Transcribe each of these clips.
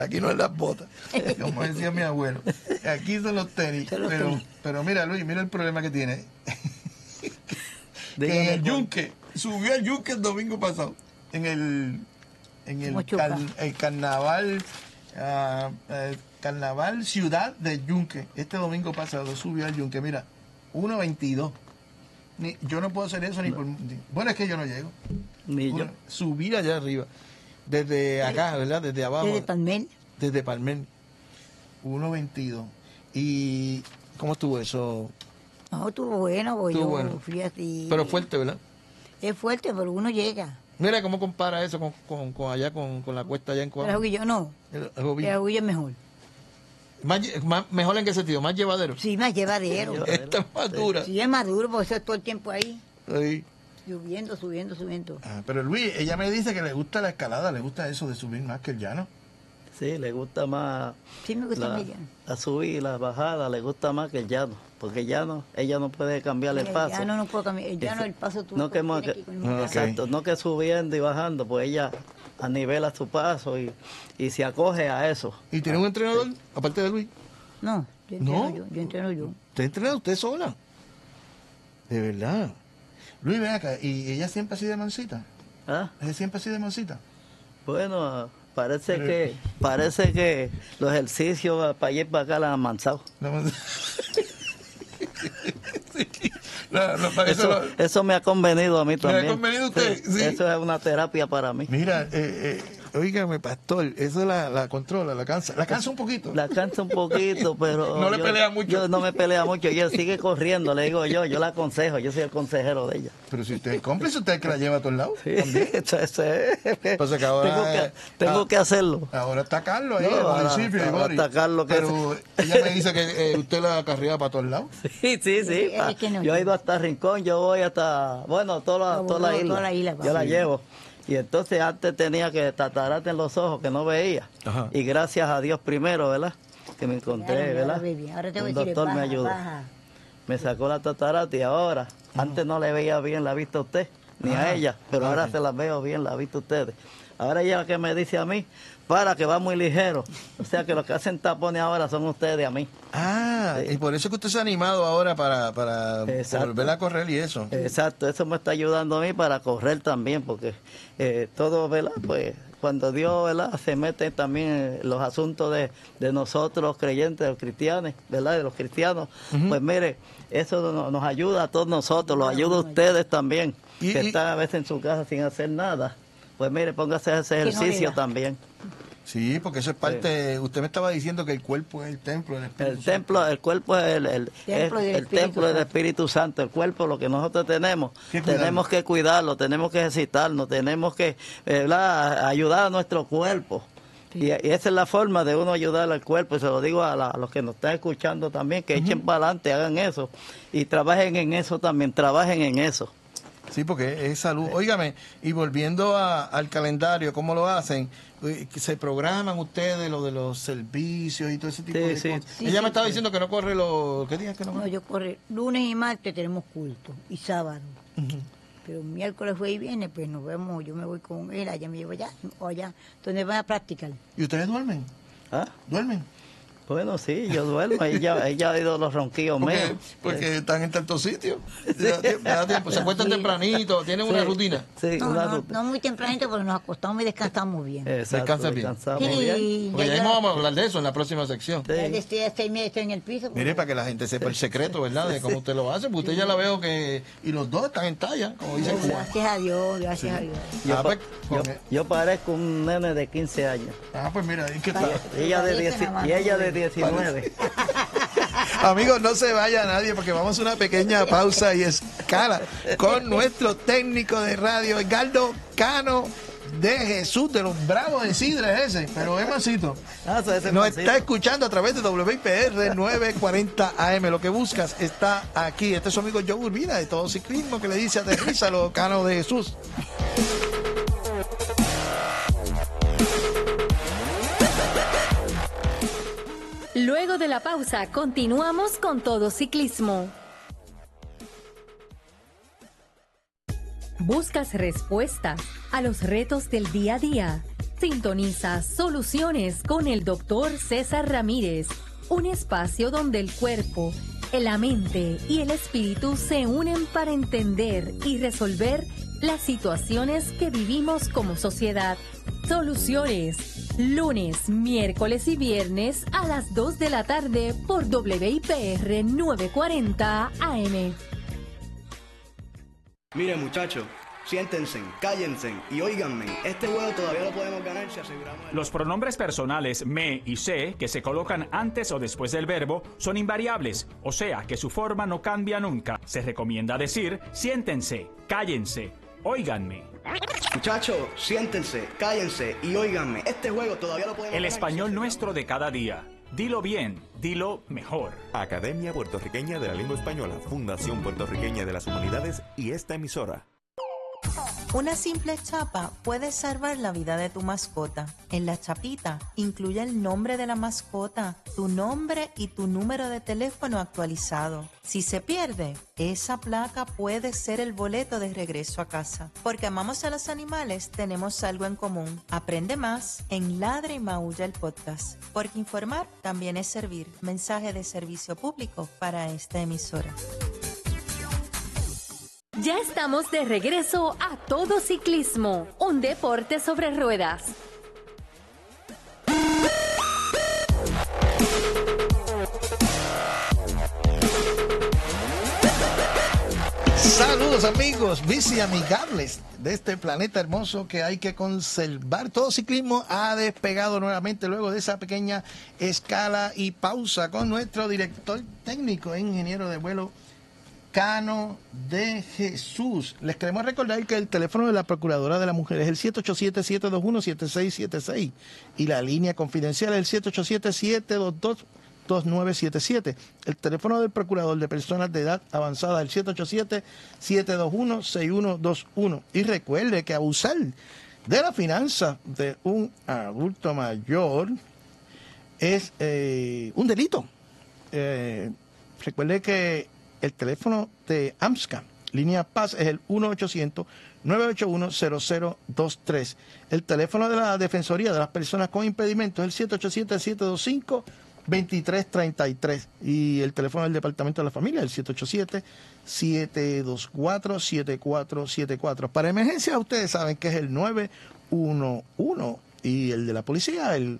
Aquí no es las botas, como decía mi abuelo. Aquí son los tenis. Pero mira, Luis, mira el problema que tiene. Que en el Yunque, subió al Yunque el domingo pasado. En el carnaval, carnaval Ciudad del Yunque. Este domingo pasado subió al Yunque. Mira, 1.22. Yo no puedo hacer eso ni por... Bueno, es que yo no llego. Ni yo. Subir allá arriba. Desde acá, ¿verdad? Desde abajo. Desde Palmel. Desde Palmel. 1.22. ¿Y cómo estuvo eso? No, estuvo bueno, porque yo bueno. fui así. Pero fuerte, ¿verdad? Es fuerte, pero uno llega. Mira cómo compara eso con allá, con la cuesta allá en El Coamo. Aguillo no. El El Aguillo es mejor. ¿Mejor en qué sentido? ¿Más llevadero? Sí, más llevadero. Esta es más dura. Sí, es más duro, porque eso es todo el tiempo ahí. Sí. Subiendo. Pero Luis, ella me dice que le gusta la escalada, le gusta eso de subir más que el llano. Sí, le gusta más. Sí, me gusta el llano. La subida y la bajada le gusta más que el llano. Porque el llano, ella no puede cambiarle el paso. El llano no puedo cambiar. El llano, el paso tú. No que, exacto, no que subiendo y bajando, pues ella anivela su paso y se acoge a eso. ¿Y tiene un entrenador, aparte de Luis? No, yo entreno yo. ¿Usted entrena usted sola? De verdad. Luis, ven acá, ¿y ella siempre así de mansita? ¿Ah? ¿Ella siempre así de mansita? Bueno, parece que los ejercicios para allá y para acá la han amansado. Eso me ha convenido a mí también. ¿Me ha convenido usted? Sí. Eso es una terapia para mí. Mira, óigame, pastor, eso la controla, la cansa. ¿La cansa un poquito? La cansa un poquito, pero... ¿No le pelea mucho? Yo no me pelea mucho, ella sigue corriendo, le digo yo la aconsejo, yo soy el consejero de ella. Pero si usted es cómplice, usted es el que la lleva a todos lados. Sí, entonces que ahora, tengo que hacerlo. Ahora está Carlos ahí, en el municipio. Ahora está Carlos. Pero ella me dice que usted la acarrea para todos lados. Sí. Yo he ido hasta Rincón, yo voy hasta, bueno, toda la isla. Yo la llevo. Y entonces antes tenía que tatarate en los ojos, que no veía. Ajá. Y gracias a Dios primero, ¿verdad? Que me encontré, ¿verdad? Un doctor me ayudó. Me sacó la tatarata y ahora, antes no le veía bien la vista a usted, ni a ella, pero ahora se la veo bien la vista a ustedes. Ahora ella que me dice a mí, para que va muy ligero. O sea que los que hacen tapones ahora son ustedes a mí. Sí. Y por eso es que usted se ha animado ahora para volver a correr y eso. Exacto, eso me está ayudando a mí para correr también, porque todo, ¿verdad? Pues cuando Dios, ¿verdad? Se mete también en los asuntos de nosotros, los creyentes, los cristianos, ¿verdad? De los cristianos, pues mire, eso nos ayuda a todos nosotros, los ayuda a ustedes también, que están a veces en su casa sin hacer nada. Pues mire, póngase ese ejercicio también. Sí, porque eso es parte... Usted me estaba diciendo que el cuerpo es el templo del Espíritu Santo. El cuerpo es el templo del Espíritu Santo. El cuerpo, lo que nosotros tenemos que cuidarlo, tenemos que ejercitarnos, tenemos que ayudar a nuestro cuerpo. Sí. Y esa es la forma de uno ayudar al cuerpo. Y se lo digo a los que nos están escuchando también, que echen para adelante, hagan eso. Y trabajen en eso también, trabajen en eso. Sí, porque es salud. Óigame, y volviendo al calendario, ¿cómo lo hacen? ¿Se programan ustedes lo de los servicios y todo ese tipo de cosas? Ella me estaba diciendo que no corre los... ¿Qué días que no corre? No, yo corre. Lunes y martes tenemos culto, y sábado. Pero miércoles, jueves y viernes, pues nos vemos, yo me voy con él, allá me llevo allá, o allá, donde van a practicar. ¿Y ustedes duermen? ¿Ah? ¿Duermen? Bueno, sí, yo duermo. Ella ha ido los ronquillos míos. Porque están en tantos sitios. Da tiempo. Se acuestan tempranito, tienen una rutina. Sí, no muy tempranito, porque nos acostamos y descansamos bien. Descansan bien. Sí, porque ya mismo vamos a hablar de eso en la próxima sección. Ya estoy a 6 meses en el piso. Mire, para que la gente sepa el secreto, ¿verdad? De cómo usted lo hace. Porque usted ya la veo que... Y los dos están en talla, como dicen. Gracias a Dios, gracias a Dios. Yo parezco un nene de 15 años. Pues mira, ¿y qué tal? Y ella de 19. Amigos, no se vaya nadie porque vamos a una pequeña pausa y escala con nuestro técnico de radio, Edgardo Cano de Jesús, de los Bravos de Sidra, ese, pero es mansito. Nos está escuchando a través de WIPR 940 AM. Lo que buscas está aquí. Este es su amigo Joe Urbina de Todo Ciclismo, que le dice aterrízalo, Cano de Jesús. Luego de la pausa, continuamos con Todo Ciclismo. ¿Buscas respuestas a los retos del día a día? Sintoniza Soluciones con el Dr. César Ramírez, un espacio donde el cuerpo, la mente y el espíritu se unen para entender y resolver las situaciones que vivimos como sociedad. Soluciones, lunes, miércoles y viernes a las 2 de la tarde por WIPR 940 AM. Miren, muchachos, siéntense, cállense y óiganme. Este juego todavía lo podemos ganar si aseguramos... Los pronombres personales me y se, que se colocan antes o después del verbo, son invariables, o sea que su forma no cambia nunca. Se recomienda decir siéntense, cállense, óiganme. Muchachos, siéntense, cállense y óiganme. Este juego todavía lo podemos ganar. El español nuestro de cada día. Dilo bien, dilo mejor. Academia Puertorriqueña de la Lengua Española, Fundación Puertorriqueña de las Humanidades y esta emisora. Una simple chapa puede salvar la vida de tu mascota. En la chapita incluye el nombre de la mascota, tu nombre y tu número de teléfono actualizado. Si se pierde, esa placa puede ser el boleto de regreso a casa. Porque amamos a los animales, tenemos algo en común. Aprende más en Ladra y Maulla el podcast. Porque informar también es servir. Mensaje de servicio público para esta emisora. Ya estamos de regreso a Todo Ciclismo, un deporte sobre ruedas. Saludos amigos, bici amigables de este planeta hermoso que hay que conservar. Todo Ciclismo ha despegado nuevamente luego de esa pequeña escala y pausa con nuestro director técnico, ingeniero de vuelo, Cano de Jesús. Les queremos recordar que el teléfono de la Procuradora de la Mujer es el 787-721-7676 y la línea confidencial es el 787-722-2977. El teléfono del Procurador de Personas de Edad Avanzada es el 787-721-6121. Y recuerde que abusar de la finanza de un adulto mayor es un delito. Recuerde que el teléfono de AMSCA, línea Paz, es el 1-800-981-0023. El teléfono de la Defensoría de las Personas con Impedimentos es el 787-725-2333. Y el teléfono del Departamento de la Familia es el 787-724-7474. Para emergencias, ustedes saben que es el 911. Y el de la policía, el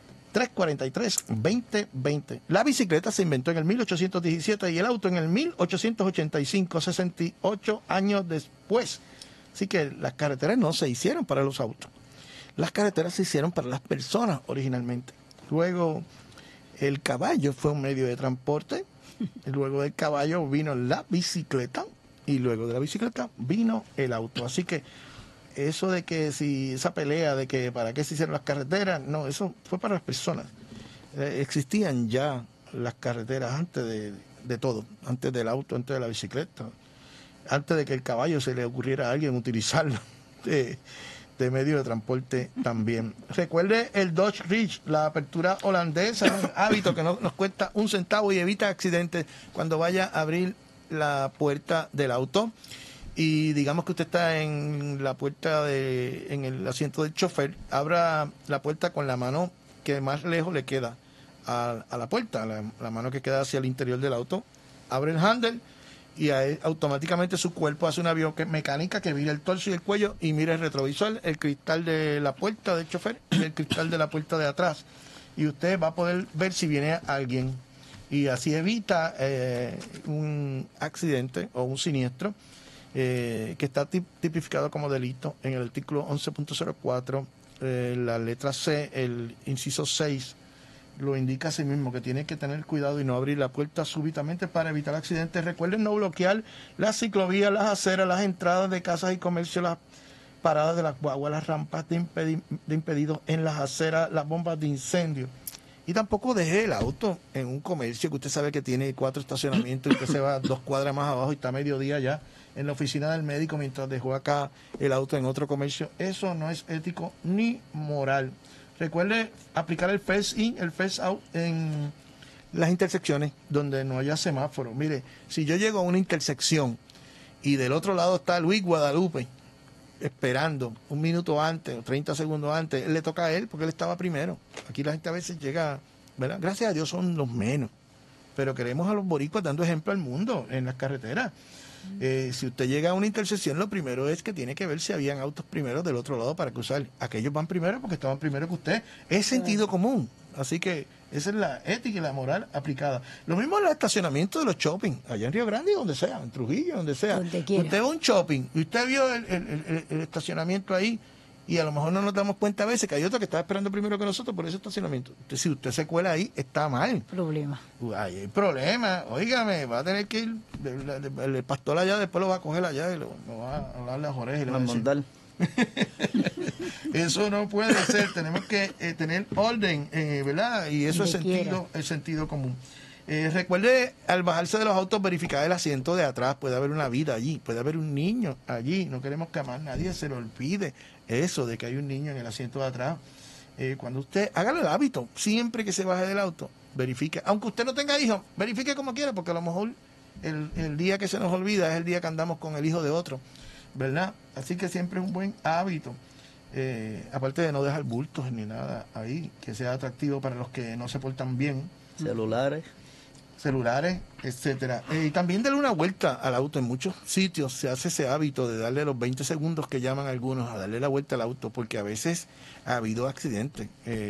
343-2020. La bicicleta se inventó en el 1817 y el auto en el 1885, 68 años después. Así que las carreteras no se hicieron para los autos. Las carreteras se hicieron para las personas originalmente. Luego el caballo fue un medio de transporte. Y luego del caballo vino la bicicleta. Y luego de la bicicleta vino el auto. Así que eso de que si esa pelea de que para qué se hicieron las carreteras, no, eso fue para las personas. Existían ya las carreteras antes de todo, antes del auto, antes de la bicicleta, antes de que el caballo se le ocurriera a alguien utilizarlo de medio de transporte también. Recuerde el Dodge Ridge, la apertura holandesa, un hábito que no nos cuesta un centavo y evita accidentes cuando vaya a abrir la puerta del auto. Y digamos que usted está en la puerta en el asiento del chofer, abra la puerta con la mano que más lejos le queda a la puerta, la mano que queda hacia el interior del auto, abre el handle y ahí automáticamente su cuerpo hace una biomecánica que mira el torso y el cuello y mira el retrovisor, el cristal de la puerta del chofer y el cristal de la puerta de atrás. Y usted va a poder ver si viene alguien y así evita un accidente o un siniestro. Que está tipificado como delito en el artículo 11.04, la letra C, el inciso 6, lo indica así mismo, que tiene que tener cuidado y no abrir la puerta súbitamente para evitar accidentes. Recuerden no bloquear las ciclovías, las aceras, las entradas de casas y comercios, las paradas de las guaguas, las rampas de impedidos en las aceras, las bombas de incendio. Y tampoco deje el auto en un comercio que usted sabe que tiene 4 estacionamientos y usted se va 2 cuadras más abajo y está a mediodía ya en la oficina del médico mientras dejó acá el auto en otro comercio. Eso no es ético ni moral. Recuerde aplicar el first in, el first out en las intersecciones donde no haya semáforo. Mire, si yo llego a una intersección y del otro lado está Luis Guadalupe esperando un minuto antes o 30 segundos antes, él le toca a él porque él estaba primero. Aquí la gente a veces llega, ¿verdad? Gracias a Dios son los menos, pero queremos a los boricuas dando ejemplo al mundo en las carreteras. Si usted llega a una intersección, lo primero es que tiene que ver si habían autos primero del otro lado para cruzar. Aquellos van primero porque estaban primero que usted. Es sentido común. Así que esa es la ética y la moral aplicada. Lo mismo en los estacionamientos de los shopping, allá en Río Grande, donde sea, en Trujillo, donde sea. Usted va a un shopping y usted vio el estacionamiento ahí y a lo mejor no nos damos cuenta a veces que hay otro que está esperando primero que nosotros por ese estacionamiento. Entonces, si usted se cuela ahí, está mal. Problema. Hay problema. Óigame, va a tener que ir, el pastor allá después lo va a coger allá y lo va a hablar las orejas y le va a decir. Eso no puede ser, tenemos que tener orden, ¿verdad? Y eso es el sentido común. Recuerde, al bajarse de los autos, verificar el asiento de atrás. Puede haber una vida allí, puede haber un niño allí. No queremos que a más nadie se le olvide eso de que hay un niño en el asiento de atrás. Cuando usted, hágale el hábito, siempre que se baje del auto, verifique. Aunque usted no tenga hijos, verifique como quiera, porque a lo mejor el día que se nos olvida es el día que andamos con el hijo de otro, ¿verdad? Así que siempre es un buen hábito. Aparte de no dejar bultos ni nada ahí, que sea atractivo para los que no se portan bien. Celulares, etcétera. Y también darle una vuelta al auto. En muchos sitios se hace ese hábito de darle los 20 segundos que llaman algunos a darle la vuelta al auto, porque a veces ha habido accidentes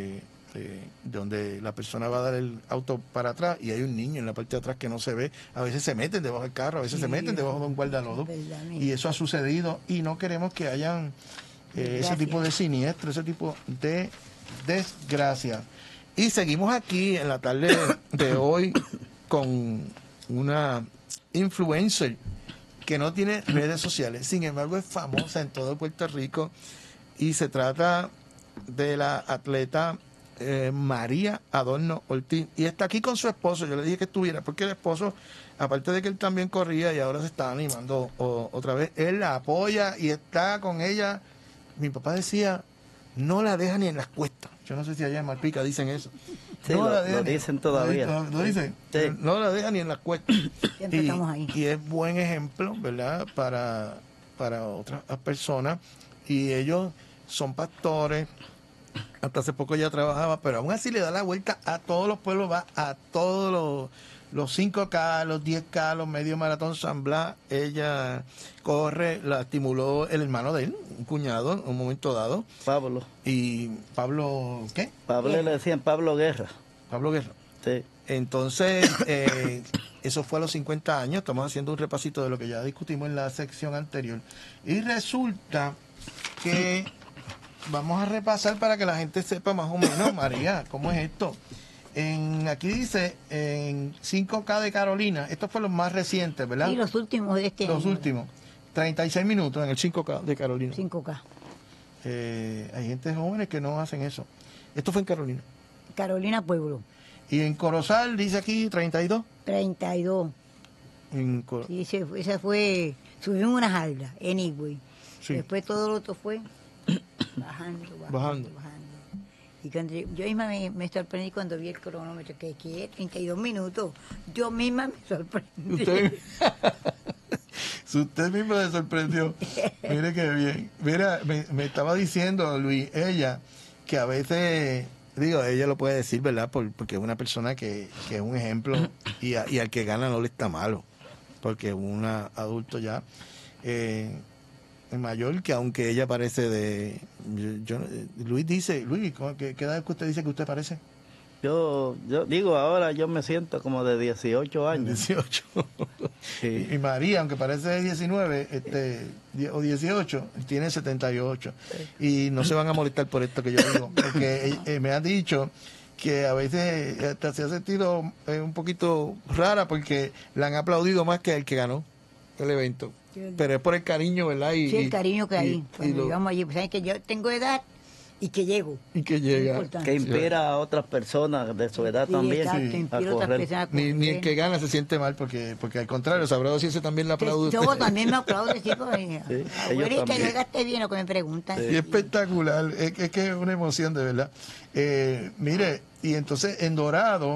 donde la persona va a dar el auto para atrás y hay un niño en la parte de atrás que no se ve. A veces se meten debajo del carro, a veces se meten debajo de un guardalodo. Y eso ha sucedido y no queremos que hayan ese tipo de siniestro, ese tipo de desgracia. Y seguimos aquí en la tarde de hoy con una influencer que no tiene redes sociales, sin embargo es famosa en todo Puerto Rico y se trata de la atleta María Adorno Ortiz, y está aquí con su esposo. Yo le dije que estuviera porque el esposo, aparte de que él también corría y ahora se está animando otra vez, él la apoya y está con ella. Mi papá decía, no la deja ni en las cuestas. Yo no sé si allá en Malpica dicen eso. Sí, no lo dicen todavía. ¿Lo dicen? Sí. No la deja ni en las cuestas. Y es buen ejemplo, ¿verdad? Para otras personas. Y ellos son pastores. Hasta hace poco ya trabajaba, pero aún así le da la vuelta a todos los pueblos, va a todos los 5K, los 10K, los medio maratón San Blas. Ella corre, la estimuló el hermano de él, un cuñado, en un momento dado. Pablo. ¿Y Pablo qué? Pablo le decían Pablo Guerra. Pablo Guerra. Sí. Entonces, eso fue a los 50 años. Estamos haciendo un repasito de lo que ya discutimos en la sección anterior. Y resulta que vamos a repasar para que la gente sepa más o menos, María, ¿cómo es esto? Aquí dice, en 5K de Carolina, estos fueron los más recientes, ¿verdad? Sí, los últimos de este año. Los últimos. 36 minutos en el 5K de Carolina. 5K. Hay gente jóvenes que no hacen eso. Esto fue en Carolina. Carolina Pueblo. Y en Corozal dice aquí 32. 32. Sí, esa fue, subimos unas algas, anyway. Sí. Después todo lo otro fue bajando. Y cuando yo misma me sorprendí cuando vi el cronómetro, que es 32 minutos. Yo misma me sorprendí. Usted mismo se sorprendió. Mire qué bien. Mira, me estaba diciendo, Luis, ella, que a veces, digo, ella lo puede decir, ¿verdad? Porque es una persona que es un ejemplo y al que gana no le está malo. Porque es un adulto ya mayor, que aunque ella parece Luis, ¿qué edad es que usted dice que usted parece? Yo digo, ahora yo me siento como de 18 años. 18. Sí. Y María, aunque parece de 19 o 18, tiene 78. Sí. Y no se van a molestar por esto que yo digo, porque me han dicho que a veces hasta se ha sentido un poquito rara porque la han aplaudido más que el que ganó el evento. Pero es por el cariño, ¿verdad? Sí, el cariño que hay. Cuando llegamos allí, pues saben que yo tengo edad y que llego. Y que llega. Que inspira a otras personas de su edad también. Exacto, a correr. Ni el que gana se siente mal, porque al contrario, sabrá si ese también la aplaude. Yo también me aplaudo, chicos. Abuela, que llegaste bien, lo que me preguntan. Sí. Y espectacular, es que es una emoción de verdad. Mire, y entonces en Dorado,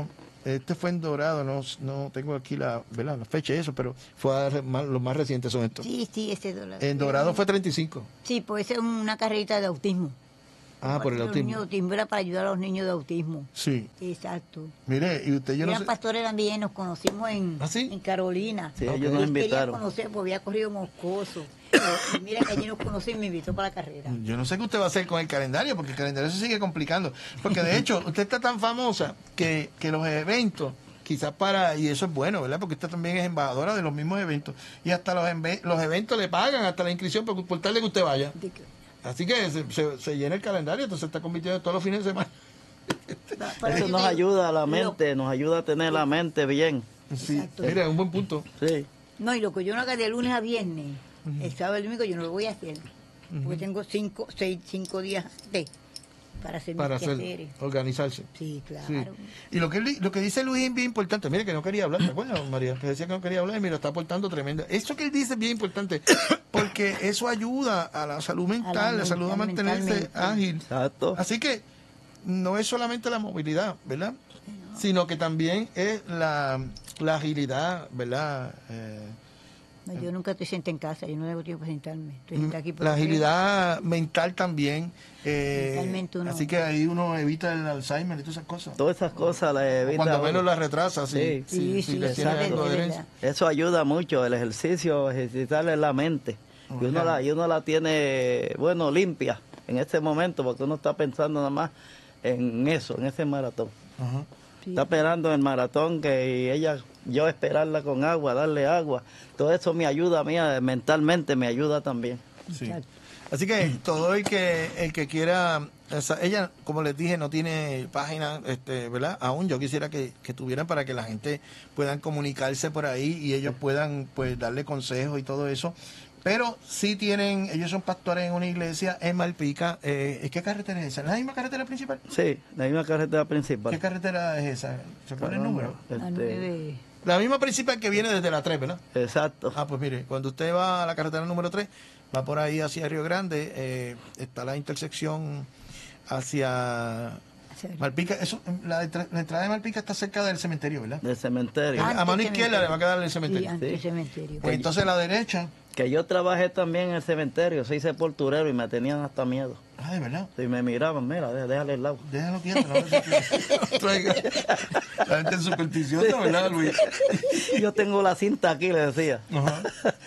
este fue en Dorado, no tengo aquí la fecha y eso, pero los más recientes son estos. Sí, ese Dorado. En Dorado fue 35. Sí, pues es una carrerita de autismo. Por el autismo. Era para ayudar a los niños de autismo. Sí. Exacto. Mire, y usted yo no sé... pastores también, nos conocimos en Carolina. Sí, ellos nos invitaron. Quería conocer, porque había corrido Moscoso. Y mira que allí nos conocí y me invitó para la carrera. Yo no sé qué usted va a hacer con el calendario, porque el calendario se sigue complicando. Porque de hecho, usted está tan famosa que los eventos, quizás y eso es bueno, ¿verdad? Porque usted también es embajadora de los mismos eventos. Y hasta los eventos le pagan, hasta la inscripción, por tal de que usted vaya. Así que se llena el calendario, entonces se está convirtiendo todos los fines de semana. Eso nos ayuda a la mente, nos ayuda a tener la mente bien. Sí, mira, es un buen punto. Sí. No, y lo que yo no haga de lunes a viernes, el sábado y el domingo yo no lo voy a hacer. Porque tengo 5 días para hacer mis quehaceres. Organizarse. Sí, claro. Sí. Y lo que dice Luis es bien importante. Mire que no quería hablar, ¿te acuerdas, María? Que decía que no quería hablar y mira, está aportando tremendo. Eso que él dice es bien importante, porque eso ayuda a la salud mental, la salud a mantenerse ágil. Exacto. Así que no es solamente la movilidad, ¿verdad? No. Sino que también es la agilidad, ¿verdad? No, yo nunca estoy sentada en casa, yo no tengo tiempo para sentarme. Estoy aquí la agilidad mental también. Mentalmente uno. Así que ahí uno evita el Alzheimer y todas esas cosas. Todas esas cosas las evita. Cuando menos las retrasa, sí. Sí, eso ayuda mucho, el ejercicio, ejercitarle la mente. Y uno la tiene, limpia en este momento, porque uno está pensando nada más en eso, en ese maratón. Ajá. Sí. Está esperando el maratón yo esperarla con agua, darle agua, todo eso me ayuda a mí, mentalmente me ayuda también. Sí. Así que todo el que quiera, ella, como les dije, no tiene página, ¿verdad? Aún yo quisiera que tuvieran para que la gente puedan comunicarse por ahí y ellos puedan pues darle consejos y todo eso. Pero sí ellos son pastores en una iglesia en Malpica. ¿Qué carretera es esa? ¿Es la misma carretera principal? Sí, la misma carretera principal. ¿Qué carretera es esa? ¿Se pone el número? La La misma principal que viene desde la 3, ¿verdad? Exacto. Pues mire, cuando usted va a la carretera número 3, va por ahí hacia Río Grande, está la intersección hacia Malpica. La entrada de Malpica está cerca del cementerio, ¿verdad? Del cementerio. A mano izquierda le va a quedar el cementerio. Sí, antes del cementerio. Pues entonces a la derecha... Que yo trabajé también en el cementerio, soy sepulturero y me tenían hasta miedo. ¿De verdad? Y me miraban, mira, déjale el agua. Déjalo quieto, no traiga. La gente es supersticiosa, ¿verdad, Luis? Yo tengo la cinta aquí, le decía. Ajá.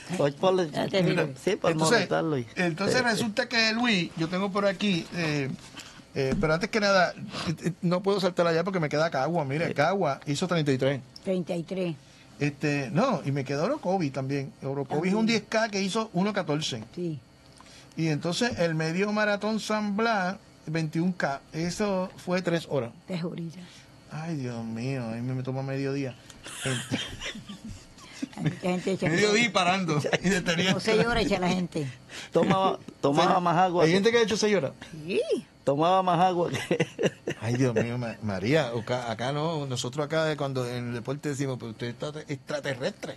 Sí, por molestarlo. Entonces resulta que Luis, yo tengo por aquí, pero antes que nada, no puedo saltar allá porque me queda Cagua. Mira, Cagua hizo 33. 33. Y me quedó Orocovi también. Orocovi es un 10K que hizo 1.14. Sí. Y entonces el medio maratón San Blas, 21K, eso fue 3 horas. 3 horitas. Ay, Dios mío, a mí me toma mediodía. Mediodía parando. Y como 6 horas echa la gente. Tomaba más agua. ¿Hay gente que ha hecho 6 horas? Sí. Tomaba más agua que... Ay, Dios mío, María, acá no, nosotros acá cuando en el deporte decimos, pero usted está extraterrestre.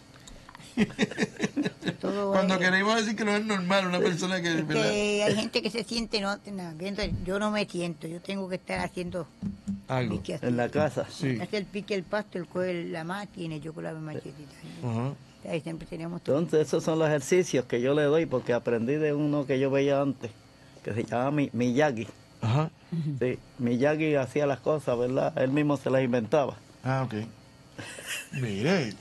Cuando queremos decir que no es normal una persona que... hay gente que se siente, yo no me siento, yo tengo que estar haciendo algo en la casa. Sí. Hace el pique el pasto, el coge la máquina y yo con la machetita. Ahí siempre teníamos todo. Entonces esos son los ejercicios que yo le doy porque aprendí de uno que yo veía antes, que se llama Miyagi. Ajá. Sí, Miyagi hacía las cosas, ¿verdad? Él mismo se las inventaba. Ok. Mire.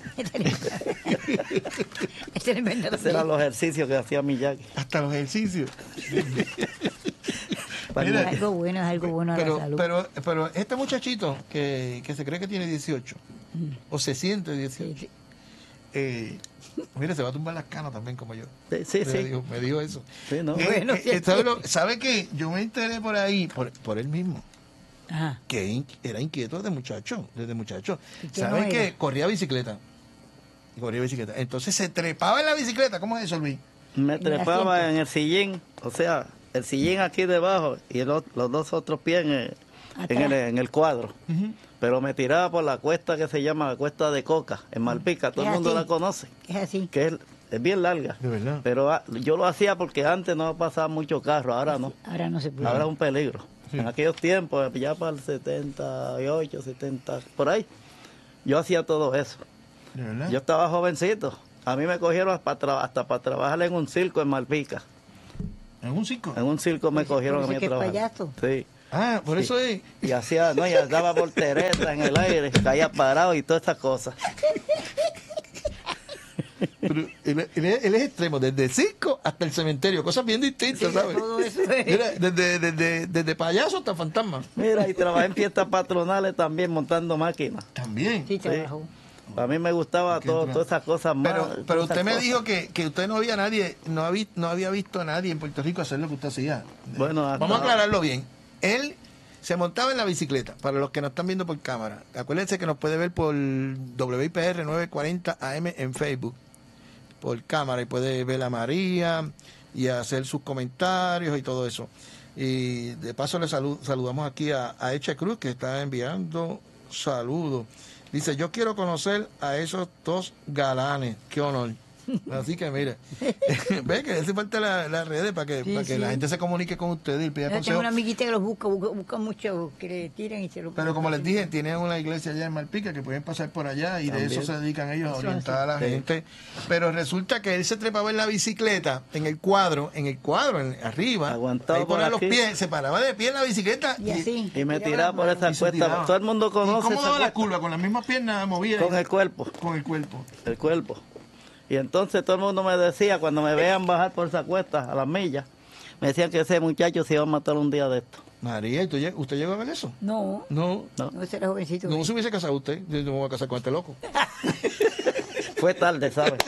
Esos eran los ejercicios que hacía Miyagi. Hasta los ejercicios. Mira, es algo bueno a la salud. Pero este muchachito que se cree que tiene 18 o se siente 18, mire, se va a tumbar las canas también como yo. Sí. Me dijo eso. Sí, ¿no? ¿Sabe qué? Yo me enteré por ahí, por él mismo. Ajá. Que era inquieto desde muchacho. ¿Saben qué? Corría bicicleta. Entonces se trepaba en la bicicleta. ¿Cómo es eso, Luis? Me trepaba en el sillín, o sea, el sillín aquí debajo y los dos otros pies en el cuadro. Pero me tiraba por la cuesta que se llama la Cuesta de Coca, en Malpica. Todo el mundo la conoce. Es así. Que es bien larga. De verdad. Pero yo lo hacía porque antes no pasaba mucho carro, ahora no. Ahora no se puede. Ahora es un peligro. Sí. En aquellos tiempos, ya para el 78, 70, por ahí, Yo hacía todo eso. ¿De verdad? Yo estaba jovencito. A mí me cogieron hasta para trabajar en un circo en Malpica. ¿En un circo? En un circo me cogieron a mí a trabajar. ¿Payaso? Sí. Ah, por eso es. Y hacía, no, y andaba voltereta en el aire, caía parado y todas esas cosas. Pero él es extremo, desde el circo hasta el cementerio, cosas bien distintas, ¿sabes? Todo eso es. Mira, desde payaso hasta fantasma. Mira, y trabajé en fiestas patronales también montando máquinas. También. Sí, trabajó. A mí me gustaba todas esas cosas más. Pero usted me dijo que usted no había nadie, no había visto a nadie en Puerto Rico hacer lo que usted hacía. Bueno, vamos a aclararlo bien. Él se montaba en la bicicleta, para los que nos están viendo por cámara. Acuérdense que nos puede ver por WIPR 940 AM en Facebook, por cámara, y puede ver a María y hacer sus comentarios y todo eso. Y de paso le saludamos aquí a Eche Cruz, que está enviando saludos. Dice, yo quiero conocer a esos dos galanes. Qué honor. Así que mire, ve que hace falta las redes para que la gente se comunique con ustedes y pida Yo consejos. tengo una amiguita que los busca mucho, que le tiran y se lo... Pero como les dije, tienen una iglesia allá en Malpica que pueden pasar por allá y también. de eso se dedican ellos a orientar a la gente. Pero resulta que él se trepaba en la bicicleta, en el cuadro, arriba, aguantaba ahí ponía los aquí. pies, se paraba de pie en la bicicleta Y así. Y me tiraba por esa cuesta. Todo el mundo ¿Y conoce cómo esa daba la cuesta. curva? Con las mismas piernas movía. Con el cuerpo. Con el cuerpo. El cuerpo. Y entonces todo el mundo me decía, cuando me vean bajar por esa cuesta a las millas, me decían que ese muchacho se iba a matar un día de esto. María, ¿usted llegó a ver eso? No, No. ese era jovencito. No se hubiese casado usted. Yo no me voy a casar con este loco. Fue tarde, ¿sabes?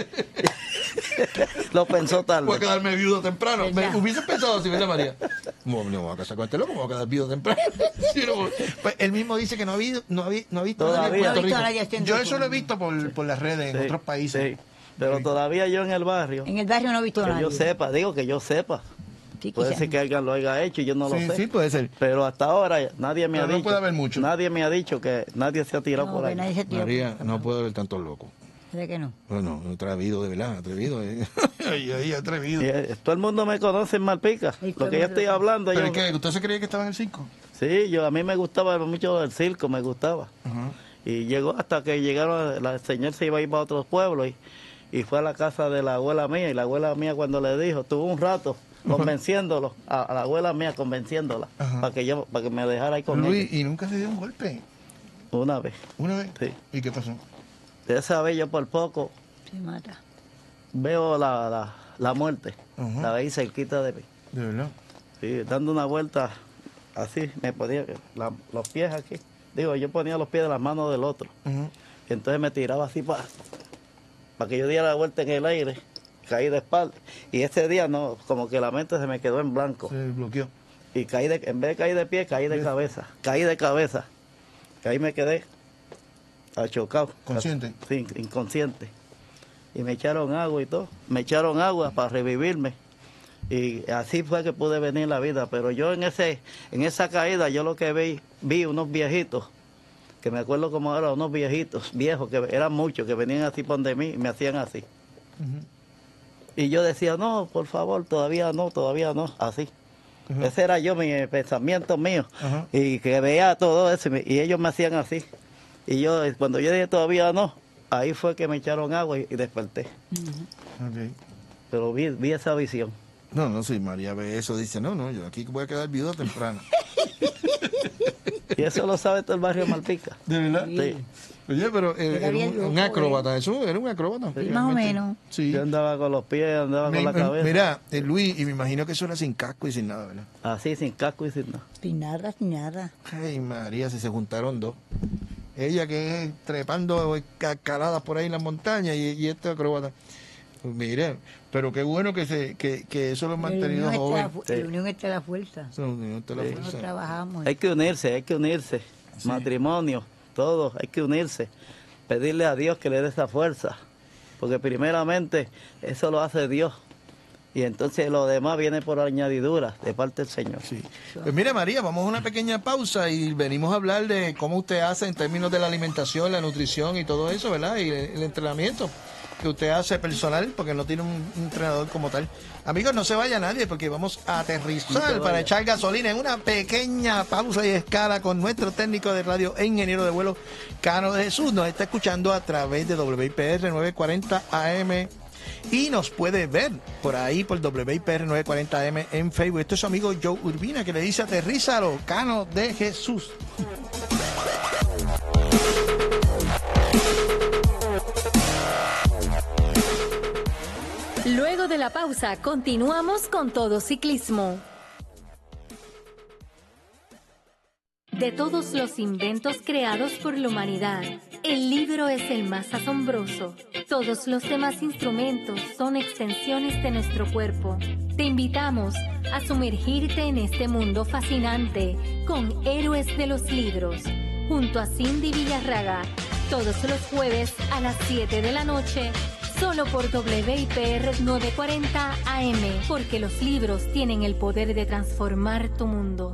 Lo pensó tarde. Voy a quedarme viudo temprano. ¿Verdad? Me hubiese pensado así, ¿verdad, María? No me voy a casar con este loco, me voy a quedar viudo temprano. Sí, no, pues, él mismo dice que no ha visto Todavía. nadie en Puerto No ha visto a nadie Rico. haciendo Yo eso. eso lo he visto por las redes en Sí, otros países. sí. Pero todavía yo en el barrio, En el barrio no he visto a que nadie. yo sepa, digo que yo sepa. Sí, Puede quizás. ser que alguien lo haya hecho y yo no lo Sí, sé. sí, puede ser. Pero hasta ahora nadie me Pero ha no dicho. puede haber mucho. Nadie me ha dicho que nadie se ha tirado No, por que ahí. nadie se tiró. María, no puede haber tantos locos. ¿Verdad que no? Bueno, atrevido, de verdad, atrevido. Ay, atrevido. Y, todo el mundo me conoce en Malpica. Sí, Lo que yo estoy hablando, ¿Pero yo, es que usted se creía que estaba en el circo? sí, a mí me gustaba mucho el circo, me gustaba. Ajá. Y llegó hasta que llegaron, el señor se iba a ir para otros pueblos y fue a la casa de la abuela mía. Y la abuela mía cuando le dijo, tuvo un rato convenciéndolo, a la abuela mía convenciéndola, Ajá. para que me dejara ahí con Luis, ella. ¿y nunca se dio un golpe? Una vez. ¿Una vez? Sí. ¿Y qué pasó? De esa vez yo por poco Se mata. veo la muerte, Ajá. la veí cerquita de mí. ¿De verdad? Sí, dando una vuelta así, me ponía los pies aquí. Digo, yo ponía los pies de las manos del otro. Ajá. Y entonces me tiraba así para que yo diera la vuelta en el aire, caí de espalda. Y ese día no, como que la mente se me quedó en blanco. Se bloqueó. Y en vez de caer de pie, caí de cabeza. Caí de cabeza. Que ahí me quedé achocado. ¿Consciente? Sí, inconsciente. Y me echaron agua y todo. Me echaron agua para revivirme. Y así fue que pude venir la vida. Pero yo en esa caída, yo lo que vi unos viejitos, que me acuerdo como eran unos viejitos, viejos, que eran muchos, que venían así por donde mí y me hacían así. Ujú. Y yo decía, no, por favor, todavía no, así. Ujú. Ese era yo, mi pensamiento mío. Ajá. Y que veía todo eso, y ellos me hacían así. Y yo, cuando yo dije todavía no, ahí fue que me echaron agua y desperté. Ok. Pero vi esa visión. No, si María ve eso, dice, no, yo aquí voy a quedar viudo temprano. Y eso lo sabe todo el barrio Malpica. ¿De verdad? Sí. Oye, pero Era era bien un loco, acróbata, eso era un acróbata. Sí, más o realmente. menos. Sí. Yo andaba con los pies, andaba con la cabeza. Mira, Luis, y me imagino que eso era sin casco y sin nada, ¿verdad? Así, sin casco y sin nada. Sin nada, sin nada. Ay, María, si se juntaron dos. Ella que es trepando escaladas por ahí en las montañas y este acróbata. Pues mire, pero qué bueno que eso lo han mantenido jóvenes. La unión está la fuerza. Esa unión está la Nosotros fuerza. trabajamos. Hay que unirse. Sí. Matrimonio, todo, hay que unirse. Pedirle a Dios que le dé esa fuerza. Porque primeramente eso lo hace Dios. Y entonces lo demás viene por añadidura de parte del Señor. Sí. Pues mire, María, vamos a una pequeña pausa y venimos a hablar de cómo usted hace en términos de la alimentación, la nutrición y todo eso, ¿verdad? Y el entrenamiento. que usted hace personal, porque no tiene un entrenador como tal. Amigos, no se vaya nadie, porque vamos a aterrizar para echar gasolina en una pequeña pausa y escala con nuestro técnico de radio e ingeniero de vuelo, Cano de Jesús. Nos está escuchando a través de WIPR 940 AM y nos puede ver por ahí por WIPR 940 AM en Facebook. Este es su amigo Joe Urbina, que le dice: aterrízalo, Cano de Jesús. Luego de la pausa, continuamos con Todo Ciclismo. De todos los inventos creados por la humanidad, el libro es el más asombroso. Todos los demás instrumentos son extensiones de nuestro cuerpo. Te invitamos a sumergirte en este mundo fascinante con Héroes de los Libros, junto a Cindy Villarraga, todos los jueves a las 7 de la noche, solo por WIPR 940 AM, porque los libros tienen el poder de transformar tu mundo.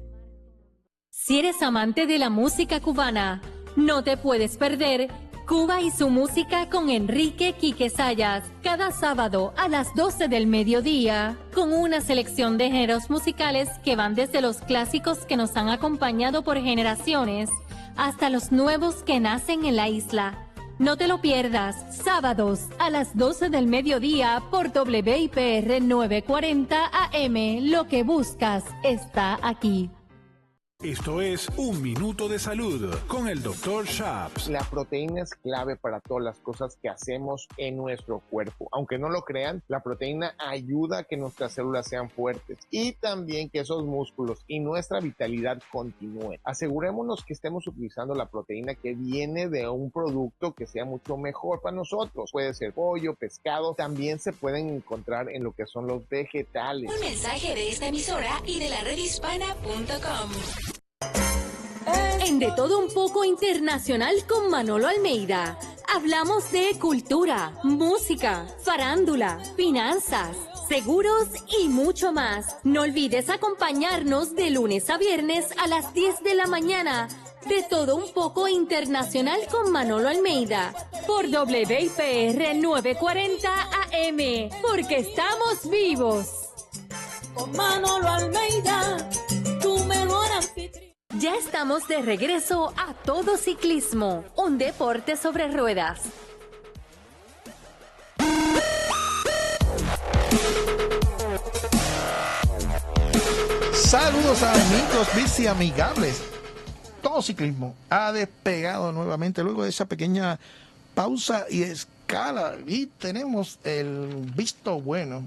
Si eres amante de la música cubana, no te puedes perder Cuba y su música con Enrique Quique Sayas, cada sábado a las 12 del mediodía, con una selección de géneros musicales que van desde los clásicos que nos han acompañado por generaciones hasta los nuevos que nacen en la isla. No te lo pierdas, sábados a las 12 del mediodía por WIPR 940 AM. Lo que buscas está aquí. Esto es Un Minuto de Salud con el Dr. Shaps. La proteína es clave para todas las cosas que hacemos en nuestro cuerpo. Aunque no lo crean, la proteína ayuda a que nuestras células sean fuertes y también que esos músculos y nuestra vitalidad continúen. Asegurémonos que estemos utilizando la proteína que viene de un producto que sea mucho mejor para nosotros. Puede ser pollo, pescado, también se pueden encontrar en lo que son los vegetales. Un mensaje de esta emisora y de la redhispana.com. En De Todo Un Poco Internacional con Manolo Almeida, hablamos de cultura, música, farándula, finanzas, seguros y mucho más. No olvides acompañarnos de lunes a viernes a las 10 de la mañana. De Todo Un Poco Internacional con Manolo Almeida por WIPR 940 AM, porque estamos vivos. Con Manolo Almeida, tu mejor anfitrión. Ya estamos de regreso a Todo Ciclismo, un deporte sobre ruedas. Saludos amigos bici amigables. Todo Ciclismo ha despegado nuevamente luego de esa pequeña pausa y escala. Y tenemos el visto bueno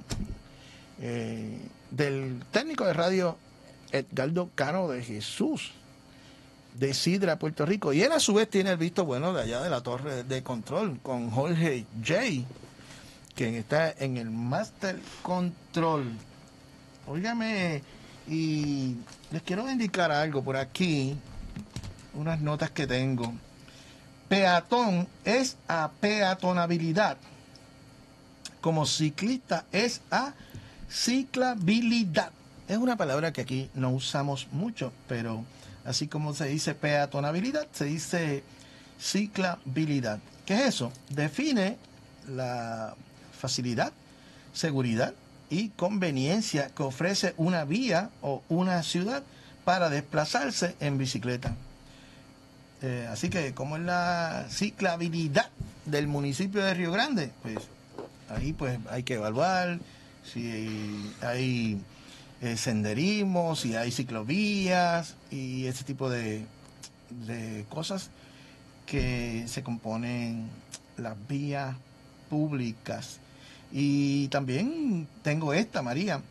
del técnico de radio Edgardo Cano de Jesús, de Sidra, Puerto Rico. Y él a su vez tiene el visto bueno de allá de la torre de control con Jorge J., quien está en el Master Control. Óigame, y les quiero indicar algo por aquí, unas notas que tengo. Peatón es a peatonabilidad. Como ciclista es a ciclabilidad. Es una palabra que aquí no usamos mucho, pero así como se dice peatonabilidad, se dice ciclabilidad. ¿Qué es eso? Define la facilidad, seguridad y conveniencia que ofrece una vía o una ciudad para desplazarse en bicicleta. Así que, ¿cómo es la ciclabilidad del municipio de Río Grande? Pues ahí pues hay que evaluar si hay senderismo, si hay ciclovías y ese tipo de cosas que se componen las vías públicas. Y también tengo esta, María,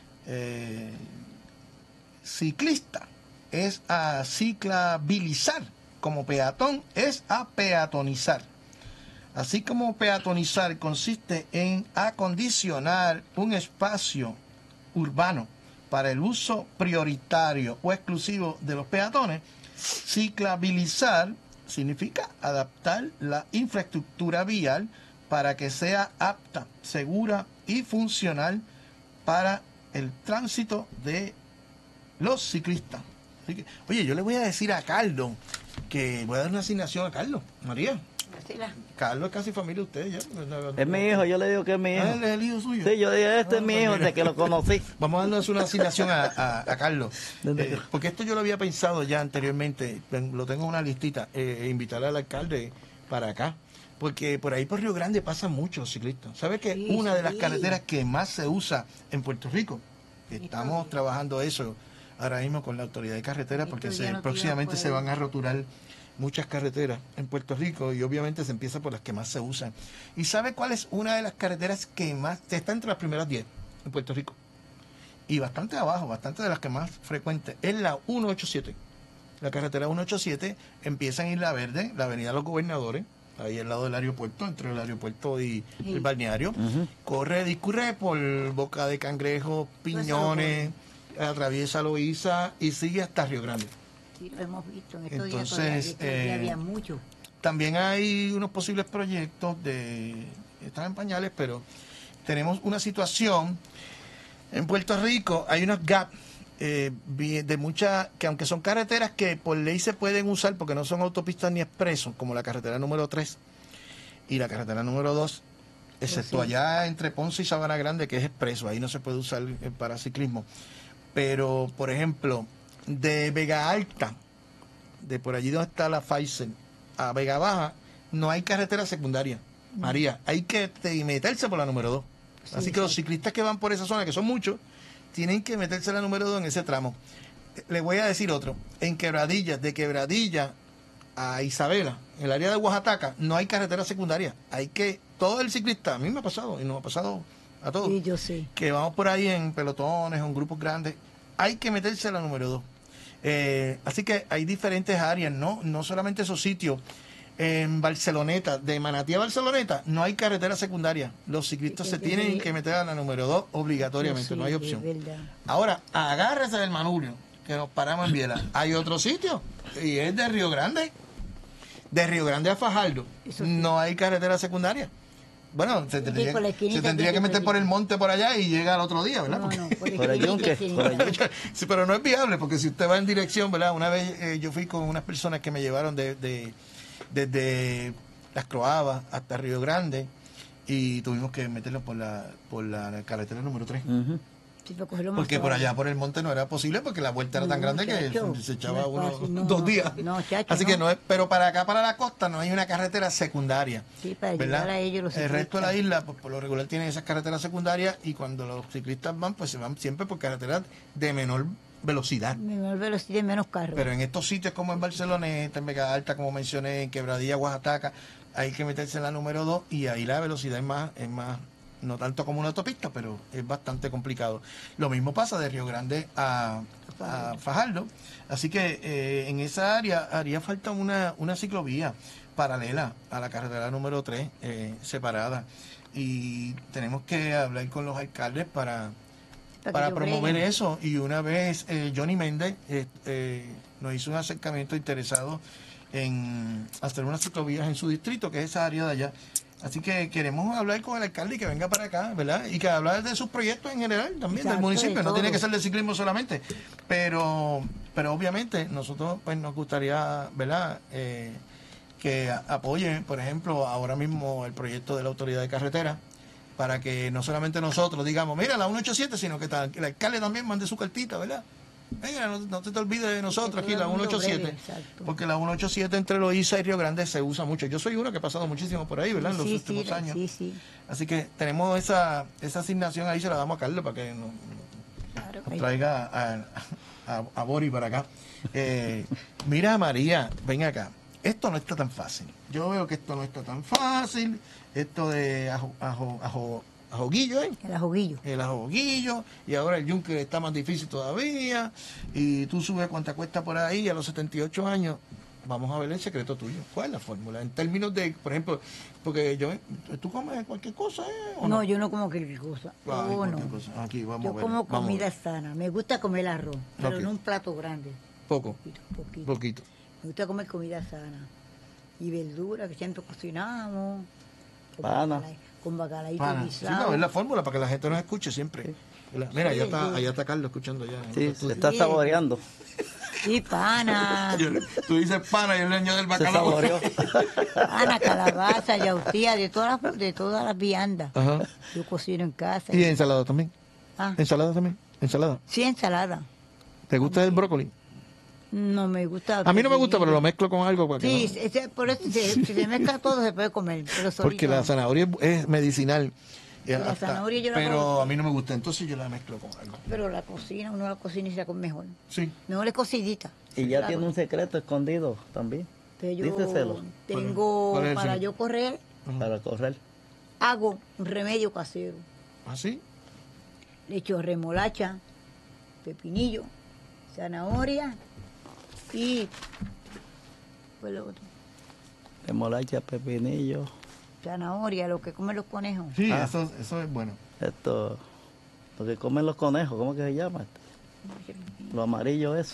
ciclista es a ciclabilizar, como peatón es a peatonizar. Así como peatonizar consiste en acondicionar un espacio urbano para el uso prioritario o exclusivo de los peatones, ciclabilizar significa adaptar la infraestructura vial para que sea apta, segura y funcional para el tránsito de los ciclistas. Así que, oye, yo le voy a decir a Carlos que voy a dar una asignación a Carlos, María. Carlos es casi familia de usted ya. Es mi hijo, yo le digo que es mi hijo. ¿Es el hijo suyo? Sí, yo digo, este es mi hijo, desde que lo conocí. Vamos a darnos una asignación a Carlos. Porque esto yo lo había pensado ya anteriormente, lo tengo en una listita, invitar al alcalde para acá. Porque por ahí por Río Grande pasan muchos ciclistas. ¿Sabe que una de las carreteras que más se usa en Puerto Rico? Estamos trabajando eso ahora mismo con la autoridad de carreteras porque próximamente se van a roturar muchas carreteras en Puerto Rico y obviamente se empieza por las que más se usan. ¿Y sabe cuál es una de las carreteras que más está entre las primeras 10 en Puerto Rico? Y bastante abajo, bastante de las que más frecuentes, es la 187. La carretera 187 empieza en Isla Verde, la avenida Los Gobernadores, ahí al lado del aeropuerto, entre el aeropuerto y el balneario. Discurre por Boca de Cangrejo, Piñones, atraviesa Loíza y sigue hasta Río Grande. Sí, lo hemos visto. Entonces, había mucho. También hay unos posibles proyectos están en pañales, pero tenemos una situación en Puerto Rico, hay unos gaps de muchas, que aunque son carreteras que por ley se pueden usar porque no son autopistas ni expresos, como la carretera número 3 y la carretera número 2, excepto allá entre Ponce y Sabana Grande, que es expreso, ahí no se puede usar para ciclismo. Pero, por ejemplo, de Vega Alta, de por allí donde está la Pfizer, a Vega Baja, no hay carretera secundaria, María, hay que meterse por la número 2. Así que los ciclistas que van por esa zona, que son muchos, tienen que meterse la número 2 en ese tramo. Le voy a decir otro. En Quebradilla, de Quebradilla a Isabela, en el área de Oaxaca, no hay carretera secundaria. Todo el ciclista, a mí me ha pasado, y nos ha pasado a todos, sí, yo sé, que vamos por ahí en pelotones o en grupos grandes, hay que meterse la número 2. Así que hay diferentes áreas, no solamente esos sitios. En Barceloneta, de Manatí a Barceloneta, no hay carretera secundaria. Los ciclistas se tienen que meter a la número 2 obligatoriamente, no hay opción. Ahora, agárrese del manubrio, que nos paramos en Biela. Hay otro sitio, y es de Río Grande. De Río Grande a Fajardo, no hay carretera secundaria. Bueno, se tendría que meter por el monte por allá y llega al otro día, ¿verdad? Por el yunque. Sí, pero no es viable, porque si usted va en dirección, ¿verdad? Una vez yo fui con unas personas que me llevaron desde Las Croabas hasta Río Grande y tuvimos que meterlo por la carretera número 3. Porque por allá por el monte no era posible porque la vuelta era tan grande que se echaba dos días. Así que no es, pero para acá, para la costa, no hay una carretera secundaria. Sí, para llegar a ellos los ciclistas. El resto de la isla, pues por lo regular tienen esas carreteras secundarias y cuando los ciclistas van, pues se van siempre por carreteras de menor velocidad. Menor velocidad y menos carros. Pero en estos sitios como en Barceloneta, en Vega Alta, como mencioné, en Quebradilla, Oaxaca, hay que meterse en la número 2 y ahí la velocidad es más, no tanto como una autopista, pero es bastante complicado. Lo mismo pasa de Río Grande a Fajardo. Así que en esa área haría falta una ciclovía paralela a la carretera número 3, separada. Y tenemos que hablar con los alcaldes para promover eso. Y una vez Johnny Méndez nos hizo un acercamiento interesado en hacer unas ciclovías en su distrito, que es esa área de allá. Así que queremos hablar con el alcalde y que venga para acá, ¿verdad? Y que hablar de sus proyectos en general también. Exacto, del municipio. No tiene que ser de ciclismo solamente. Pero obviamente nosotros pues nos gustaría, ¿verdad? Que apoyen, por ejemplo, ahora mismo el proyecto de la autoridad de carretera, para que no solamente nosotros digamos, mira, la 187, sino que el alcalde también mande su cartita, ¿verdad? Venga, no te olvides de nosotros aquí, la 187, porque la 187 entre Loíza y Río Grande se usa mucho. Yo soy uno que he pasado muchísimo por ahí, ¿verdad? En los últimos años. Así que tenemos esa asignación ahí, se la damos a Carlos para que nos traiga a Bori para acá. Mira, María, ven acá. Esto no está tan fácil. Yo veo que esto no está tan fácil. Esto de ajoguillo, ¿eh? El ajoguillo. Y ahora el yunque está más difícil todavía. Y tú subes cuánta cuesta por ahí a los 78 años. Vamos a ver el secreto tuyo. ¿Cuál es la fórmula? En términos de, por ejemplo, porque ¿tú comes cualquier cosa, ¿o no? Yo no como cualquier cosa. Cosa. Aquí, vamos a ver. Yo como comida sana. Me gusta comer arroz, pero no un plato grande. Poquito. Me gusta comer comida sana. Y verdura que siempre cocinamos. Con bacalaíto guisado. Sí, es la fórmula para que la gente nos escuche siempre. Mira, allá está Carlos escuchando ya. Sí, se está saboreando. Sí, pana. Tú dices pana y el leño del bacalao. Pana, calabaza, yautía, de todas las viandas. Ajá. Yo cocino en casa. ¿Y ensalada también? ¿Ah? ¿Ensalada también? ¿Ensalada? Sí, ensalada. ¿Te gusta el brócoli? No me gusta. A mí no me gusta, pero lo mezclo con algo. Para sí, no. Por eso si se mezcla todo se puede comer. Pero porque la zanahoria es medicinal. La zanahoria yo pero a mí no me gusta, entonces yo la mezclo con algo. Pero la cocina, uno la cocina y se la come mejor. Sí. Mejor es cocidita. Y ya tiene un secreto escondido también. Díceselo. Tengo para yo correr. Para correr. Hago un remedio casero. ¿Ah, sí? Le echo remolacha, pepinillo, zanahoria y pues lo otro. Remolacha, pepinillo. Zanahoria, lo que comen los conejos. Sí, eso es bueno. Esto, lo que comen los conejos, ¿cómo que se llama? Lo amarillo eso.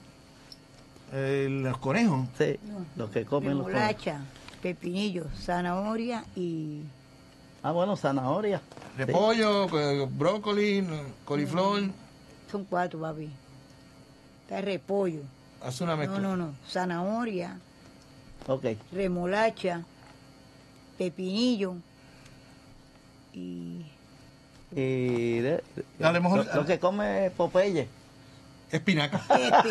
¿Los conejos? Sí, no. Los que comen los conejos. Remolacha, pepinillo, zanahoria y... Ah, bueno, zanahoria. Repollo, sí. Brócoli, coliflor. Son 4, papi. Está repollo. Haz una mezcla. No. Zanahoria. Ok. Remolacha, pepinillo y... lo que come Popeye. Espinaca.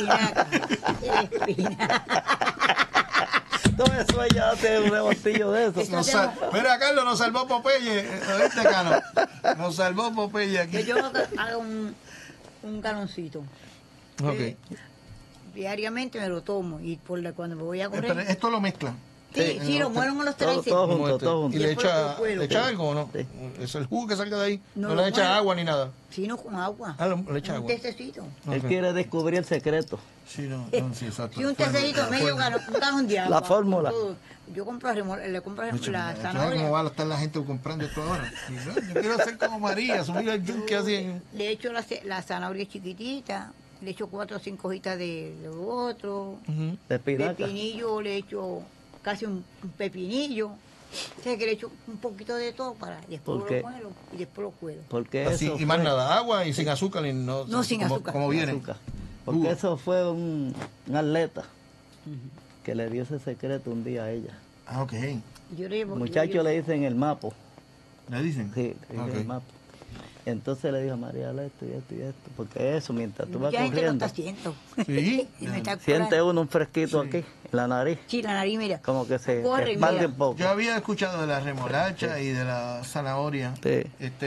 Todo eso ya hace un rebostillo de eso. Mira, Carlos, nos salvó Popeye. ¿Oíste, Cano? Nos salvó Popeye aquí. Yo hago un galoncito. Ok. Diariamente me lo tomo y cuando me voy a correr... Pero esto lo mezcla. Sí, lo muero con los tres. Todo junto. ¿Y le echa algo o no? Sí. ¿Es el jugo que salga de ahí? No le echa agua ni nada. Sí, no con agua. Le echa agua. Un tececito. Él quiere descubrir el secreto. Sí, sí, exacto. Sí, un tececito, medio galón de agua. La fórmula. Yo le compro la zanahoria. ¿Cómo va a estar la gente comprando esto ahora? Yo quiero hacer como María, subir el yunque así. Le echo la zanahoria chiquitita, le echo 4 o 5 hojitas de lo otro. De pepinillo, le echo casi un pepinillo. O sea, que le echo un poquito de todo para después lo cuelo y después lo cuelo. Porque así, y más nada, agua y sin azúcar. No, sin azúcar. Como viene. Porque eso fue un atleta que le dio ese secreto un día a ella. Ah, ok. Muchachos le dicen el mapo. ¿Le dicen? Sí, le dicen el mapo. Entonces le dijo a María esto y esto y esto. Porque eso, mientras tú vas corriendo. Sí. Siente uno un fresquito aquí, en la nariz. Sí, la nariz, mira. Como que se expande un poco. Yo había escuchado de la remolacha y de la zanahoria. Sí.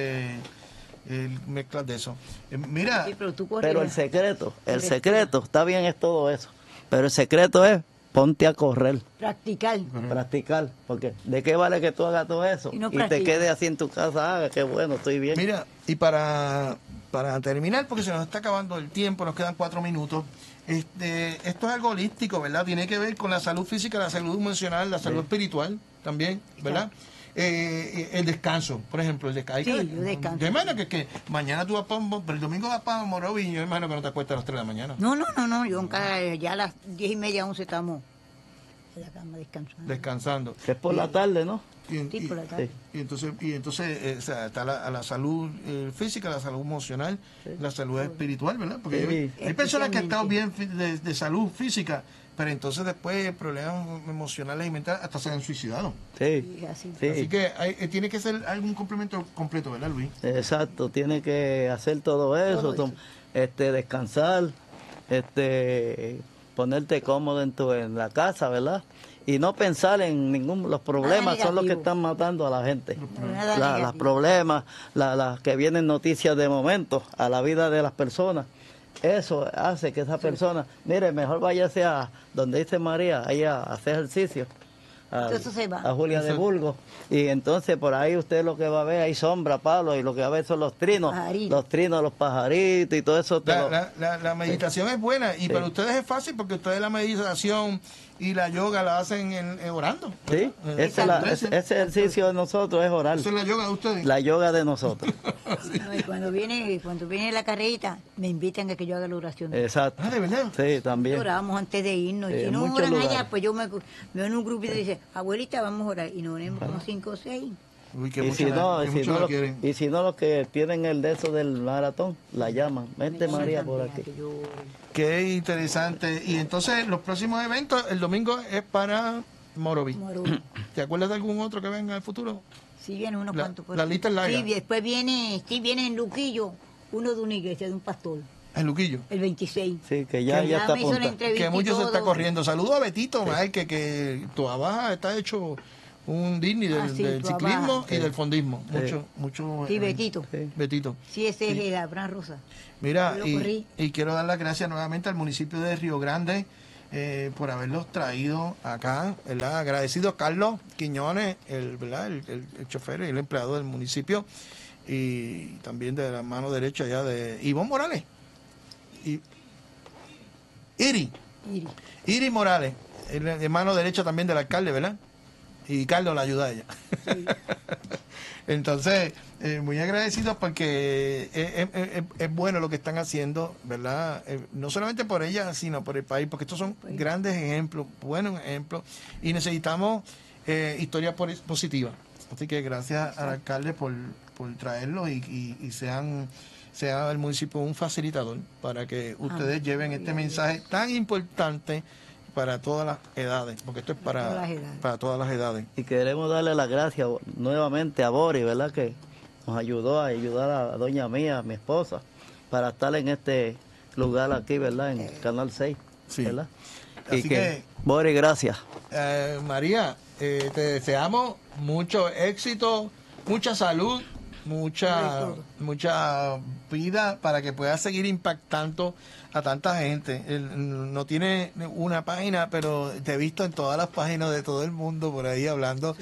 Mezclas de eso. Mira. Sí, pero el secreto, está bien, es todo eso. Pero el secreto es ponte a correr. Practicar. Porque ¿de qué vale que tú hagas todo eso? Y te quedes así en tu casa? Qué bueno, estoy bien. Mira, y para terminar, porque se nos está acabando el tiempo, nos quedan 4 minutos. Esto es algo holístico, ¿verdad? Tiene que ver con la salud física, la salud emocional, la salud espiritual también, ¿verdad? El descanso, por ejemplo, el descanso. Sí, yo descanso. Yo hermano que mañana tú vas pero el domingo vas para Morovi, yo hermano que no te acuestas a las 3 de la mañana. No, yo ya a las 10:30, 11 estamos en la cama descansando. Es por la tarde, ¿no? Sí, por la tarde. Y entonces está la salud física, la salud emocional, la salud espiritual, ¿verdad? Porque hay personas que han estado bien de salud física, pero entonces después problemas emocionales y mentales hasta se han suicidado. Sí. Así que tiene que ser algún complemento completo, ¿verdad, Luis? Exacto, tiene que hacer todo eso. Descansar, ponerte cómodo en la casa, ¿verdad? Y no pensar en los problemas son los que están matando a la gente. Los problemas, las que vienen noticias de momento a la vida de las personas. Eso hace que esa persona, mire, mejor váyase a donde dice María, ahí a hacer ejercicio. A Julia de Burgos. Y entonces por ahí usted lo que va a ver, hay sombra, palos, y lo que va a ver son los trinos, los pajaritos y todo eso. La meditación es buena, y para ustedes es fácil porque ustedes la meditación y la yoga la hacen orando. Sí, ese ejercicio de nosotros es orar. ¿Esa es la yoga de ustedes? La yoga de nosotros. Sí. No, y cuando viene la carrerita, me invitan a que yo haga la oración. Exacto. ¿De verdad? Sí, también. Oramos antes de irnos. Y si no oran allá, pues yo me veo en un grupo y dice, abuelita, vamos a orar. Y nos unimos como 5 o 6. Uy, que muchos la quieren. Y si no, los que tienen el de eso del maratón, la llaman. Vente María por aquí. Qué interesante. Y entonces los próximos eventos, el domingo es para Morovi. ¿Te acuerdas de algún otro que venga en el futuro? Sí, vienen unos cuantos. La lista es larga. Sí, después viene en Luquillo, uno de una iglesia, de un pastor. ¿En Luquillo? El 26. Sí, que ya está apuntado. Que mucho se está corriendo. Saludos a Betito, sí. que tu abaja está hecho un Disney del ciclismo y del fondismo. Sí. Mucho. Sí, Betito. Betito. Sí, ese es la Gran Rosa. Mira, y quiero dar las gracias nuevamente al municipio de Río Grande por haberlos traído acá, ¿verdad? Agradecido a Carlos Quiñones, el chofer y el empleado del municipio, y también de la mano derecha ya de Ivonne Morales. Iri Morales, de mano derecha también del alcalde, ¿verdad? Y Carlos la ayuda a ella. Sí. Entonces, muy agradecidos porque es bueno lo que están haciendo, ¿verdad? No solamente por ella, sino por el país, porque estos son grandes ejemplos, buenos ejemplos, y necesitamos historias positivas. Así que gracias al alcalde por traerlo y sea el municipio un facilitador para que ustedes lleven este mensaje tan importante para todas las edades, porque esto es para todas las edades. Y queremos darle las gracias nuevamente a Boris, ¿verdad? Que nos ayudó a ayudar a doña mía, mi esposa, para estar en este lugar aquí, ¿verdad? En Canal 6, sí. ¿verdad? Así que Boris, gracias. María, te deseamos mucho éxito, mucha salud, mucha vida para que puedas seguir impactando a tanta gente. Él no tiene una página, pero te he visto en todas las páginas de todo el mundo por ahí hablando,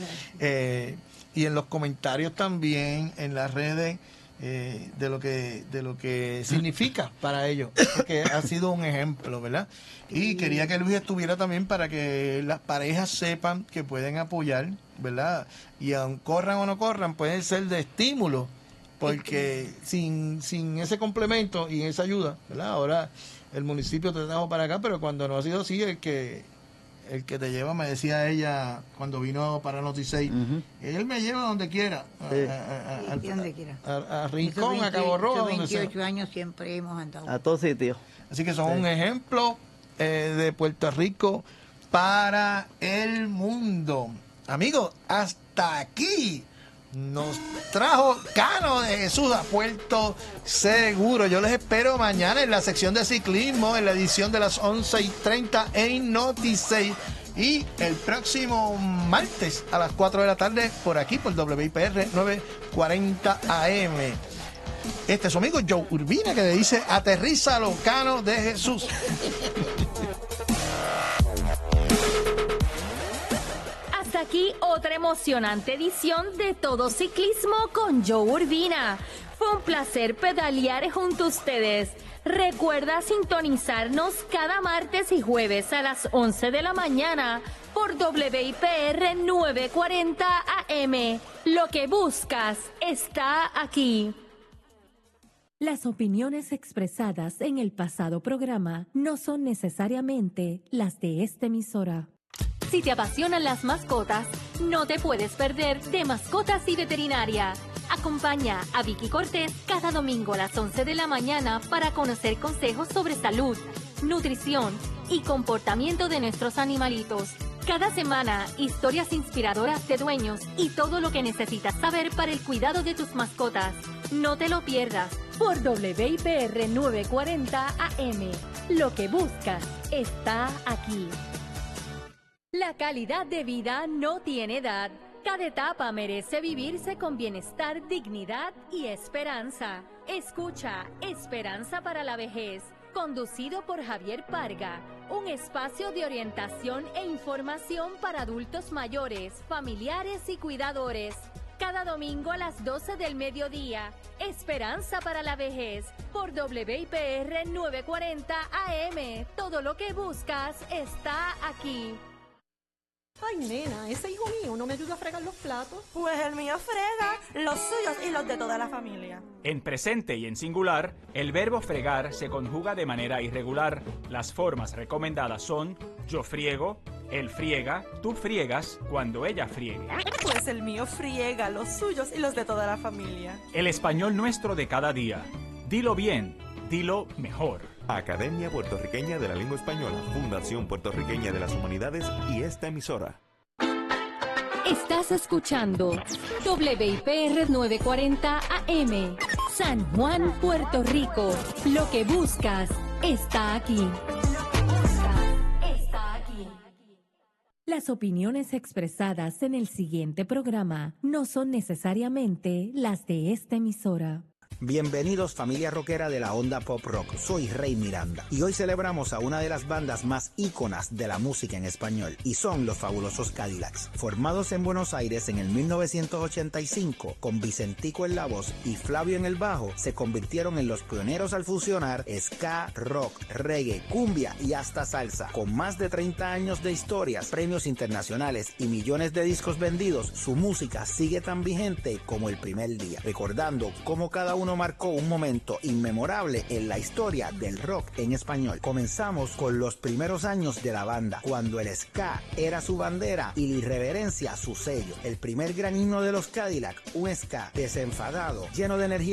y en los comentarios también, en las redes, de lo que significa para ellos, porque ha sido un ejemplo, ¿verdad? Y quería que Luis estuviera también para que las parejas sepan que pueden apoyar, ¿verdad? Y aun corran o no corran, pueden ser de estímulo, porque sin ese complemento y esa ayuda, ¿verdad? Ahora el municipio te trajo para acá, pero cuando no ha sido así, el que te lleva, me decía ella cuando vino para Noti6, él me lleva donde quiera, donde quiera, a Rincón, a Cabo Rojo, 28 años siempre hemos andado a todos sitios. Así que son un ejemplo de Puerto Rico para el mundo. Amigos, hasta aquí nos trajo Cano de Jesús a Puerto Seguro. Yo les espero mañana en la sección de ciclismo, en la edición de las 11:30 en Noti6, y el próximo martes a las 4 de la tarde por aquí, por WIPR 940 AM. Este es su amigo Joe Urbina, que le dice: aterrízalo, Cano de Jesús. Hasta aquí otra emocionante edición de Todo Ciclismo con Joe Urbina. Fue un placer pedalear junto a ustedes. Recuerda sintonizarnos cada martes y jueves a las 11 de la mañana por WIPR 940 AM. Lo que buscas está aquí. Las opiniones expresadas en el pasado programa no son necesariamente las de esta emisora. Si te apasionan las mascotas, no te puedes perder de Mascotas y Veterinaria. Acompaña a Vicky Cortés cada domingo a las 11 de la mañana para conocer consejos sobre salud, nutrición y comportamiento de nuestros animalitos. Cada semana, historias inspiradoras de dueños y todo lo que necesitas saber para el cuidado de tus mascotas. No te lo pierdas por WIPR 940 AM. Lo que buscas está aquí. La calidad de vida no tiene edad. Cada etapa merece vivirse con bienestar, dignidad y esperanza. Escucha Esperanza para la Vejez, conducido por Javier Parga, un espacio de orientación e información para adultos mayores, familiares y cuidadores. Cada domingo a las 12 del mediodía, Esperanza para la Vejez, por WIPR 940 AM. Todo lo que buscas está aquí. Ay, nena, ese hijo mío no me ayuda a fregar los platos. Pues el mío frega los suyos y los de toda la familia. En presente y en singular, el verbo fregar se conjuga de manera irregular. Las formas recomendadas son: yo friego, Él friega, tú friegas cuando ella friegue. Pues el mío friega, los suyos y los de toda la familia. El español nuestro de cada día. Dilo bien, dilo mejor. Academia Puertorriqueña de la Lengua Española, Fundación Puertorriqueña de las Humanidades y esta emisora. Estás escuchando WIPR 940 AM, San Juan, Puerto Rico. Lo que buscas está aquí. Las opiniones expresadas en el siguiente programa no son necesariamente las de esta emisora. Bienvenidos familia rockera de la onda pop rock, soy Rey Miranda y hoy celebramos a una de las bandas más íconas de la música en español y son los Fabulosos Cadillacs. Formados en Buenos Aires en el 1985 con Vicentico en la voz y Flavio en el bajo, se convirtieron en los pioneros al fusionar ska, rock, reggae, cumbia y hasta salsa. Con más de 30 años de historias, premios internacionales y millones de discos vendidos, su música sigue tan vigente como el primer día, recordando cómo cada uno marcó un momento inmemorable en la historia del rock en español. Comenzamos con los primeros años de la banda, cuando el ska era su bandera y la irreverencia su sello. El primer gran himno de los Cadillac, un ska desenfadado, lleno de energía